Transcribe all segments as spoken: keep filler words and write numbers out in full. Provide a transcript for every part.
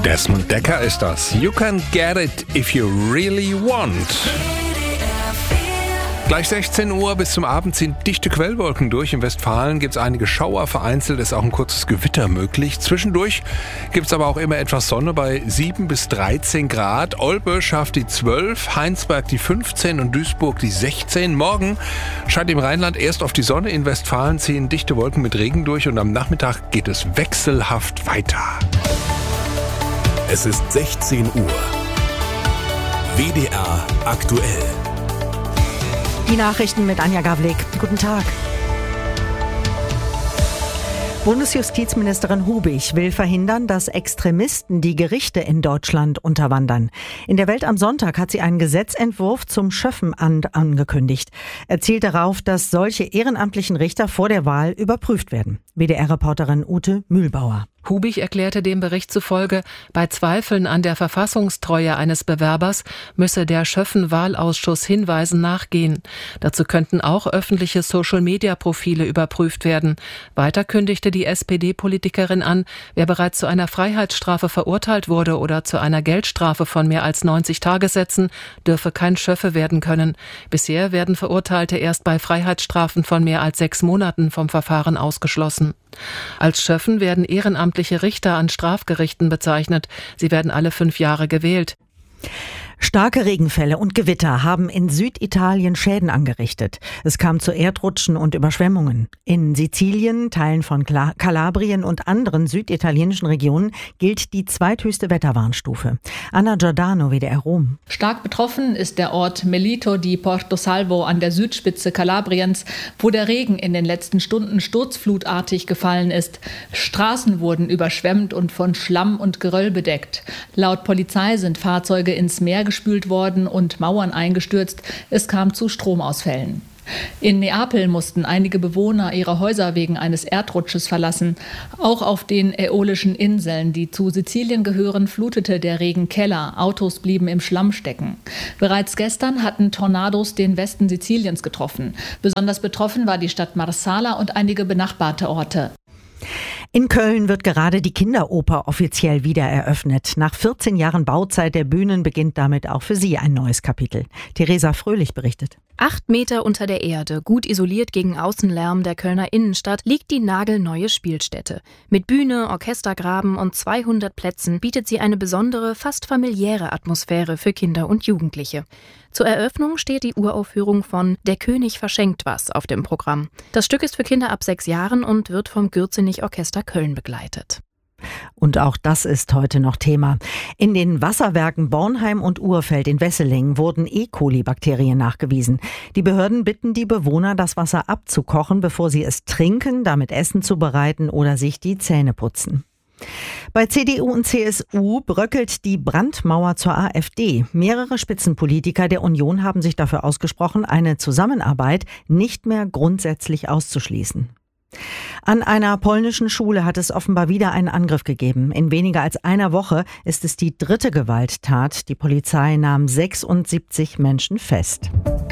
Desmond Dekker ist das. You can get it if you really want. Gleich sechzehn Uhr bis zum Abend ziehen dichte Quellwolken durch. In Westfalen gibt es einige Schauer, vereinzelt ist auch ein kurzes Gewitter möglich. Zwischendurch gibt es aber auch immer etwas Sonne bei sieben bis dreizehn Grad. Olpe schafft die zwölf, Heinsberg die fünfzehn und Duisburg die sechzehn. Morgen scheint im Rheinland erst auf die Sonne. In Westfalen ziehen dichte Wolken mit Regen durch und am Nachmittag geht es wechselhaft weiter. Es ist sechzehn Uhr. W D R aktuell. Die Nachrichten mit Anja Gavlik. Guten Tag. Bundesjustizministerin Hubig will verhindern, dass Extremisten die Gerichte in Deutschland unterwandern. In der Welt am Sonntag hat sie einen Gesetzentwurf zum Schöffenamt angekündigt. Er zielt darauf, dass solche ehrenamtlichen Richter vor der Wahl überprüft werden. W D R-Reporterin Ute Mühlbauer. Hubig erklärte dem Bericht zufolge, bei Zweifeln an der Verfassungstreue eines Bewerbers müsse der Schöffen-Wahlausschuss Hinweisen nachgehen. Dazu könnten auch öffentliche Social-Media-Profile überprüft werden. Weiter kündigte die S P D-Politikerin an, wer bereits zu einer Freiheitsstrafe verurteilt wurde oder zu einer Geldstrafe von mehr als neunzig Tagessätzen, dürfe kein Schöffe werden können. Bisher werden Verurteilte erst bei Freiheitsstrafen von mehr als sechs Monaten vom Verfahren ausgeschlossen. Als Schöffen werden ehrenamtliche Richter an Strafgerichten bezeichnet. Sie werden alle fünf Jahre gewählt. Starke Regenfälle und Gewitter haben in Süditalien Schäden angerichtet. Es kam zu Erdrutschen und Überschwemmungen. In Sizilien, Teilen von Kalabrien und anderen süditalienischen Regionen gilt die zweithöchste Wetterwarnstufe. Anna Giordano, W D R Rom. Stark betroffen ist der Ort Melito di Porto Salvo an der Südspitze Kalabriens, wo der Regen in den letzten Stunden sturzflutartig gefallen ist. Straßen wurden überschwemmt und von Schlamm und Geröll bedeckt. Laut Polizei sind Fahrzeuge ins Meer gespült worden und Mauern eingestürzt. Es kam zu Stromausfällen. In Neapel mussten einige Bewohner ihre Häuser wegen eines Erdrutsches verlassen. Auch auf den Äolischen Inseln, die zu Sizilien gehören, flutete der Regen Keller. Autos blieben im Schlamm stecken. Bereits gestern hatten Tornados den Westen Siziliens getroffen. Besonders betroffen war die Stadt Marsala und einige benachbarte Orte. In Köln wird gerade die Kinderoper offiziell wieder eröffnet. Nach vierzehn Jahren Bauzeit der Bühnen beginnt damit auch für sie ein neues Kapitel. Theresa Fröhlich berichtet. Acht Meter unter der Erde, gut isoliert gegen Außenlärm der Kölner Innenstadt, liegt die nagelneue Spielstätte. Mit Bühne, Orchestergraben und zweihundert Plätzen bietet sie eine besondere, fast familiäre Atmosphäre für Kinder und Jugendliche. Zur Eröffnung steht die Uraufführung von Der König verschenkt was auf dem Programm. Das Stück ist für Kinder ab sechs Jahren und wird vom Gürzenich Orchester Köln begleitet. Und auch das ist heute noch Thema. In den Wasserwerken Bornheim und Urfeld in Wesseling wurden E. coli-Bakterien nachgewiesen. Die Behörden bitten die Bewohner, das Wasser abzukochen, bevor sie es trinken, damit Essen zubereiten oder sich die Zähne putzen. Bei C D U und C S U bröckelt die Brandmauer zur AfD. Mehrere Spitzenpolitiker der Union haben sich dafür ausgesprochen, eine Zusammenarbeit nicht mehr grundsätzlich auszuschließen. An einer polnischen Schule hat es offenbar wieder einen Angriff gegeben. In weniger als einer Woche ist es die dritte Gewalttat. Die Polizei nahm sechsundsiebzig Menschen fest.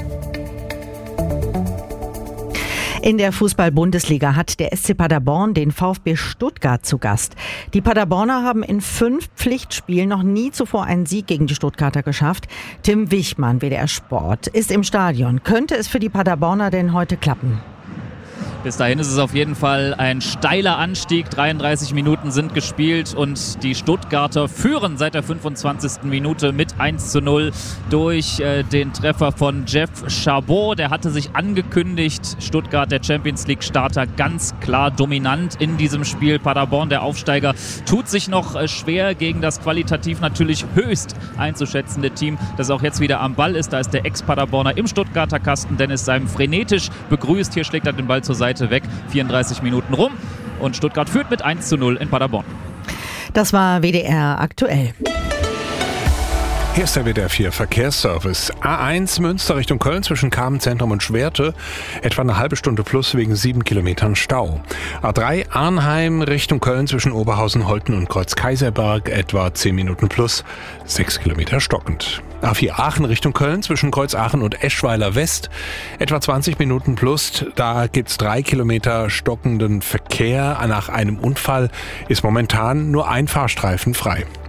In der Fußball-Bundesliga hat der S C Paderborn den VfB Stuttgart zu Gast. Die Paderborner haben in fünf Pflichtspielen noch nie zuvor einen Sieg gegen die Stuttgarter geschafft. Tim Wichmann, W D R Sport, ist im Stadion. Könnte es für die Paderborner denn heute klappen? Bis dahin ist es auf jeden Fall ein steiler Anstieg. dreiunddreißig Minuten sind gespielt und die Stuttgarter führen seit der fünfundzwanzigsten Minute mit eins zu null durch äh, den Treffer von Jeff Chabot. Der hatte sich angekündigt. Stuttgart, der Champions League Starter, ganz klar dominant in diesem Spiel. Paderborn, der Aufsteiger, tut sich noch äh, schwer gegen das qualitativ natürlich höchst einzuschätzende Team, das auch jetzt wieder am Ball ist. Da ist der Ex-Paderborner im Stuttgarter Kasten. Dennis Seim frenetisch begrüßt. Hier schlägt er den Ball zur Seite weg, vierunddreißig Minuten rum und Stuttgart führt mit eins zu null in Paderborn. Das war W D R aktuell. Hier ist der W D R vier Verkehrsservice. A eins Münster Richtung Köln zwischen Kamenzentrum und Schwerte. Etwa eine halbe Stunde plus wegen sieben Kilometern Stau. A drei Arnheim Richtung Köln zwischen Oberhausen, Holten und Kreuz Kaiserberg. Etwa zehn Minuten plus, sechs Kilometer stockend. A vier Aachen Richtung Köln zwischen Kreuz Aachen und Eschweiler West. Etwa zwanzig Minuten plus. Da gibt's drei Kilometer stockenden Verkehr. Nach einem Unfall ist momentan nur ein Fahrstreifen frei.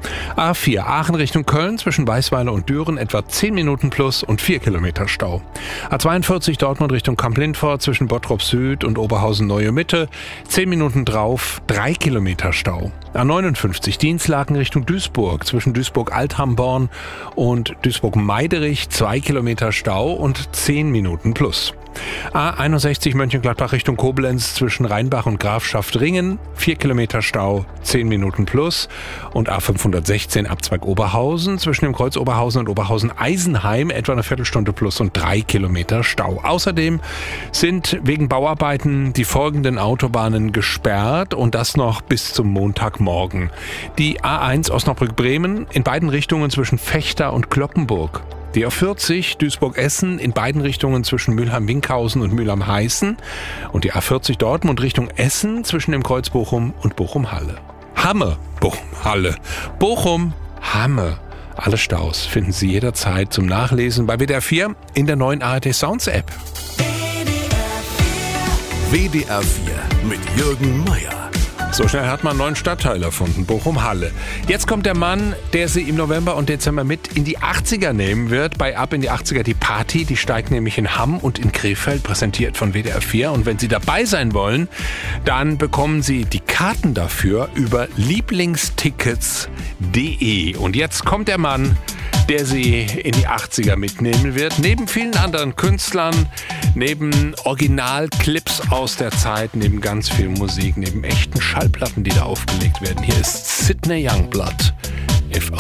A vier Aachen Richtung Köln zwischen Weißweiler und Düren etwa zehn Minuten plus und vier Kilometer Stau. A zweiundvierzig Dortmund Richtung Kamp-Lindfort zwischen Bottrop Süd und Oberhausen Neue Mitte zehn Minuten drauf, drei Kilometer Stau. A neunundfünfzig Dinslaken Richtung Duisburg zwischen Duisburg-Althamborn und Duisburg-Meiderich zwei Kilometer Stau und zehn Minuten plus. A einundsechzig Mönchengladbach Richtung Koblenz zwischen Rheinbach und Grafschaft-Ringen vier Kilometer Stau, zehn Minuten plus. Und A fünfhundertsechzehn Abzweig Oberhausen zwischen dem Kreuz Oberhausen und Oberhausen-Eisenheim etwa eine Viertelstunde plus und drei Kilometer Stau. Außerdem sind wegen Bauarbeiten die folgenden Autobahnen gesperrt und das noch bis zum Montagmorgen. Die A eins Osnabrück-Bremen in beiden Richtungen zwischen Vechta und Cloppenburg. Die A vierzig Duisburg-Essen in beiden Richtungen zwischen Mülheim-Winkhausen und Mülheim-Heißen und die A vierzig Dortmund Richtung Essen zwischen dem Kreuz Bochum und Bochum-Halle. Hamme, Bochum-Halle, Bochum-Hamme. Alle Staus finden Sie jederzeit zum Nachlesen bei W D R vier in der neuen A R D Sounds App. W D R vier mit Jürgen Meier. So schnell hat man einen neuen Stadtteil erfunden, Bochum-Halle. Jetzt kommt der Mann, der Sie im November und Dezember mit in die achtziger nehmen wird. Bei Ab in die achtziger die Party, die steigt nämlich in Hamm und in Krefeld, präsentiert von W D R vier. Und wenn Sie dabei sein wollen, dann bekommen Sie die Karten dafür über lieblingstickets punkt de. Und jetzt kommt der Mann, der Sie in die achtziger mitnehmen wird. Neben vielen anderen Künstlern, neben Originalclips aus der Zeit, neben ganz viel Musik, neben echten Schallplatten, die da aufgelegt werden. Hier ist Sidney Youngblood, If